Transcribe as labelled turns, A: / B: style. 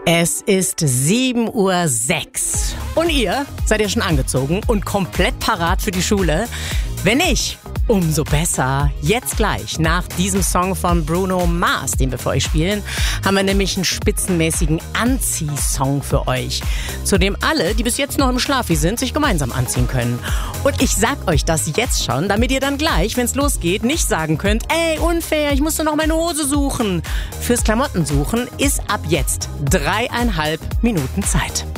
A: Es ist 7:06 Uhr. Und ihr seid ja schon angezogen und komplett parat für die Schule? Wenn nicht, umso besser. Jetzt gleich, nach diesem Song von Bruno Mars, den wir für euch spielen, haben wir nämlich einen spitzenmäßigen Anziehsong für euch, zu dem alle, die bis jetzt noch im Schlafi sind, sich gemeinsam anziehen können. Und ich sag euch das jetzt schon, damit ihr dann gleich, wenn es losgeht, nicht sagen könnt, ey, unfair, ich musste noch meine Hose suchen. Fürs Klamottensuchen ist ab jetzt 3,5 Minuten Zeit.